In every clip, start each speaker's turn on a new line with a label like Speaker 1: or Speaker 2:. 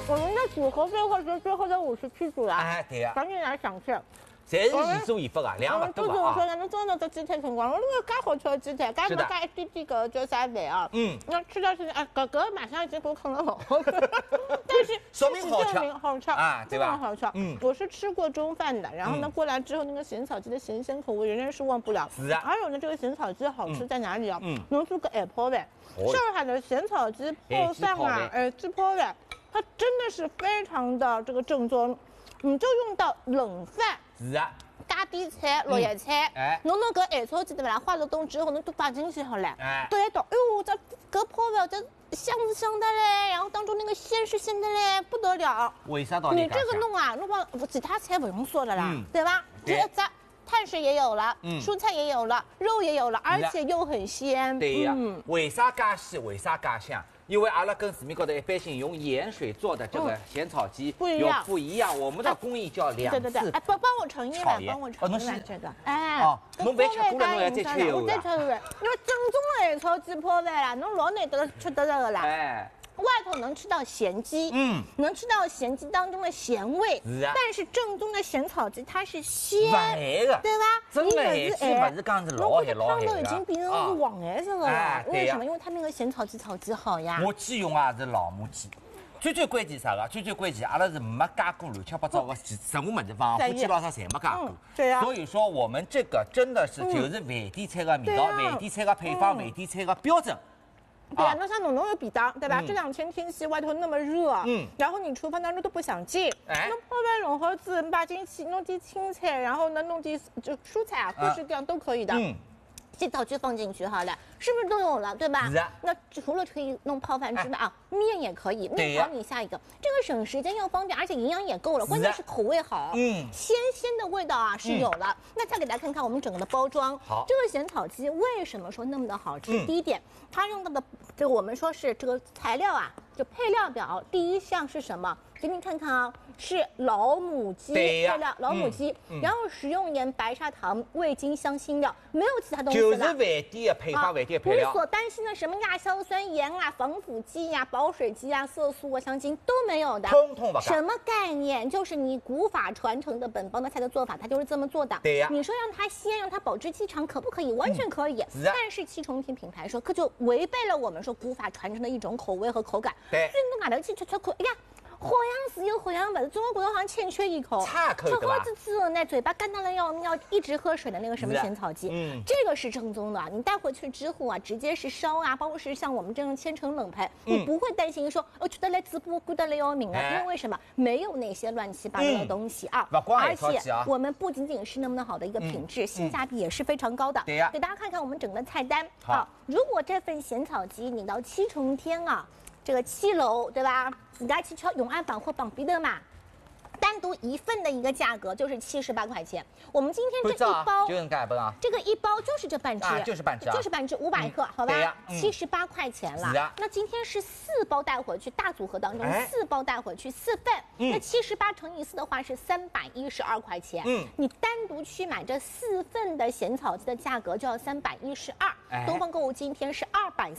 Speaker 1: 我们的组合最后是最后的57组了。
Speaker 2: 哎，对呀，
Speaker 1: 赶紧来赏吃。
Speaker 2: 侪是宜做宜发啊，量勿
Speaker 1: 就是
Speaker 2: 多啊。
Speaker 1: 说，侬真的这鸡腿辰光，如果介好吃的鸡腿，加加一点点个叫啥饭啊？那吃到现在，啊，哥马上已经给我啃了好，但是
Speaker 2: 说明好吃，
Speaker 1: 好吃
Speaker 2: 啊，对吧？
Speaker 1: 好吃。我是吃过中饭的，然后呢过来之后，那个咸草鸡的咸鲜口味仍然是忘不了。
Speaker 2: 是啊。
Speaker 1: 还有呢，这个咸草鸡好吃在哪里啊？能做个矮泡饭。上海的咸草鸡泡饭啊，鸡泡饭，它真的是非常的这个正宗，你就用到冷饭。
Speaker 2: 是啊，
Speaker 1: 加点菜、绿叶菜，侬搿咸草鸡对伐啦？化了冻之后，侬都放进去好了，对一倒，哎呦，这搿泡饭这香是香的嘞，然后当中那个鲜是鲜的嘞，不得了。
Speaker 2: 为啥道理？
Speaker 1: 你这个弄啊，侬把其他菜不用说了啦，对吧？这一只碳水也有了，蔬菜也有了，肉也有了，而且又很鲜。
Speaker 2: 对呀，为啥介鲜？为啥介香？因为阿拉跟市面高头一般性用盐水做的这个咸草鸡不一样，我们的工艺叫两次
Speaker 1: 对，帮我盛一碗，帮我盛一碗这个。哎，
Speaker 2: 侬饭吃过了，侬要再吃一碗。
Speaker 1: 我再吃一碗，因为正宗的咸草鸡泡饭啦，侬老难得吃得着的啦。哎。外头能吃到咸鸡，能吃到咸鸡当中的咸味，但是正宗的咸草鸡它是鲜，对吧？
Speaker 2: 真的咸鸡不是讲是老咸老咸的，
Speaker 1: 汤都已经变成是黄颜色的了。为什么？因为它那个咸草鸡炒鸡好呀。
Speaker 2: 我鸡用啊是老母鸡。最关键啥个？最关键，阿拉是没加过乱七八糟的什么物事，防腐剂老啥侪没加过。
Speaker 1: 对呀。
Speaker 2: 所以说我们这个真的是就是饭店菜的味道，饭店菜的配方，饭店菜的标准。
Speaker 1: 对啊，那像浓浓的比当，对吧？这2天天气外头那么热，然后你厨房当中都不想进，那泡饭冷盒子把进去弄点青菜，然后呢弄点就蔬菜啊，各式各样都可以的。洗澡具放进去好了，是不是都有了，对吧？
Speaker 2: 是啊。
Speaker 1: 那除了可以弄泡饭之外啊，面也可以，面条你下一个，这个省时间又方便，而且营养也够了，关键是口味好，鲜的味道啊是有了。那再给大家看看我们整个的包装，
Speaker 2: 好，
Speaker 1: 这个咸草鸡为什么说那么的好吃？第一点，它用到的这个我们说是这个材料啊，就配料表第一项是什么？给你看看啊，是老母鸡配料，老母鸡，然后食用盐、白砂糖、味精、香辛料，没有其他东西了。
Speaker 2: 就是饭店的配方，饭店配料。
Speaker 1: 你所担心的什么亚硝酸盐啊、防腐剂呀、保水剂啊、色素啊、香精都没有的，
Speaker 2: 通通不干。
Speaker 1: 什么概念？就是你古法传承的本帮的菜的做法，它就是这么做的。
Speaker 2: 对呀。
Speaker 1: 你说让它鲜，让它保质期长，可不可以？完全可以。但是七重天品牌说，可就违背了我们说古法传承的一种口味和口感。
Speaker 2: 对。
Speaker 1: 所以侬外头去吃看，哎呀。好像是有，好像不是，总觉得好像欠缺一口。
Speaker 2: 差口
Speaker 1: 吃好之后呢，嘴巴干到了要一直喝水的那个什么咸草鸡，这个是正宗的。你带回去之后啊，直接是烧啊，包括是像我们这样切成冷盘，你不会担心说我觉得来直播顾得来要命啊，因为什么？没有那些乱七八糟的东西啊。而且我们不仅仅是那么好的一个品质，性价比也是非常高的。
Speaker 2: 对呀。
Speaker 1: 给大家看看我们整个菜单。好，如果这份咸草鸡你到7重天啊。这个7楼对吧？自家去吃永安百货旁边的嘛，单独一份的一个价格就是78块钱。我们今天这一包
Speaker 2: 就该不啊？
Speaker 1: 这个一包就是这半只，
Speaker 2: 就是半只
Speaker 1: 500克，好吧？78块钱了。那今天是4包带回去，大组合当中4包带回去4份，那78乘以4的话是312块钱。你单独去买这4份的咸草鸡的价格就要312。东方购物今天是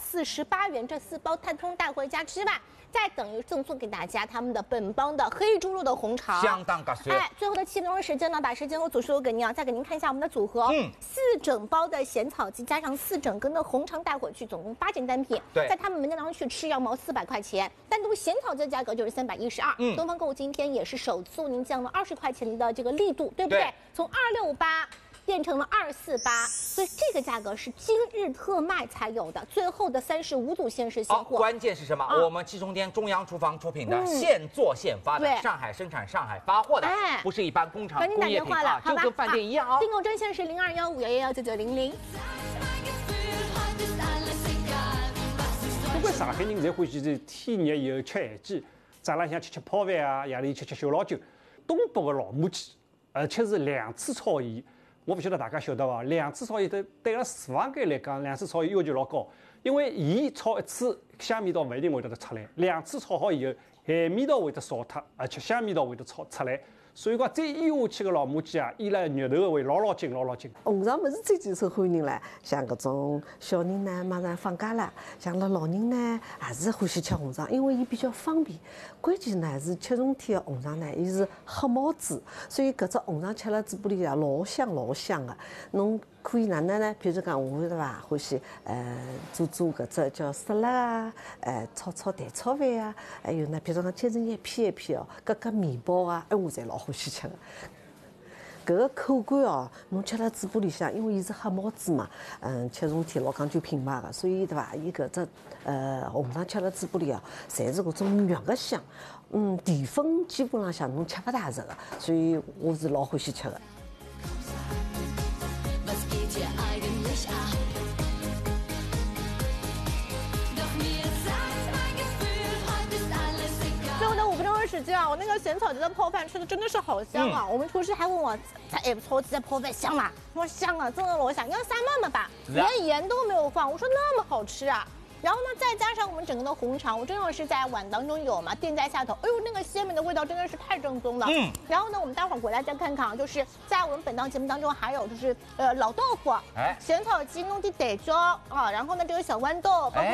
Speaker 1: 248元，这4包碳通带回家之外，再等于赠送给大家他们的本帮的黑猪肉的红肠，
Speaker 2: 相当合算。
Speaker 1: 最后的7分钟时间呢，把时间和组数都给您啊，再给您看一下我们的组合。4整包的咸草鸡加上4整根的红肠带回去，总共8件单品。
Speaker 2: 对，
Speaker 1: 在他们门店当中去吃要毛400块钱，单独咸草鸡的价格就是312。东方购物今天也是首次为您降了20块钱的这个力度，对不对？从268。变成了248，所以这个价格是今日特卖才有的，最后的35组限时现货。
Speaker 2: 关键是什么？我们7重天中央厨房出品的，现做现发的，上海生产、上海发货的，不是一般工厂工业品啊，就跟饭店一样啊。
Speaker 1: 订购专线是0215119900。
Speaker 3: 不过上海人侪欢喜是天热以后吃咸鸡，早浪向吃泡饭啊，夜里吃小老酒。东北的老母鸡，而且是2次炒盐。我不晓得大家晓得伐？2次炒盐对阿拉厨房间来讲，2次炒盐要求老高，因为盐炒1次，香味道不一定会得出来，2次炒好以后，咸味道会得少脱，而且香味道会得出来。 所以讲再腌下去个老母鸡啊，腌了肉头会老紧。
Speaker 4: 红肠么是最受欢迎唻，像搿种小人呢，马上放假了，像老人呢，也是欢喜吃红肠，因为伊比较方便。关键呢是吃重天的红肠呢，伊是黑毛猪，所以搿只红肠吃了嘴巴里啊，老香个。侬可以哪能呢？譬如讲我对伐，欢喜做搿只叫沙拉啊，炒蛋炒饭啊，还有呢，譬如讲切成一片哦，搿面包啊，我侪老欢喜吃个。搿个口感哦，侬吃了嘴巴里向，因为伊是黑毛猪嘛，七重天老讲究品牌个，所以对伐？伊搿只红肠吃了嘴巴里哦，侪是搿种肉个香，淀粉基本浪向侬吃勿大着个，所以我是老欢喜吃个。
Speaker 1: 时间啊，我那个咸草鸡的泡饭吃的真的是好香啊！我们厨师还问我，炒鸡的泡饭香吗？我说香啊，真的我想要撒妈妈吧，连盐都没有放。我说那么好吃啊！然后呢，再加上我们整个的红肠，我正好是在碗当中有嘛，垫在下头，哎呦，那个鲜美的味道真的是太正宗了。然后呢，我们待会儿回来再看看啊，就是在我们本档节目当中还有就是老豆腐，咸草鸡弄的得椒啊，然后呢这个小豌豆，包括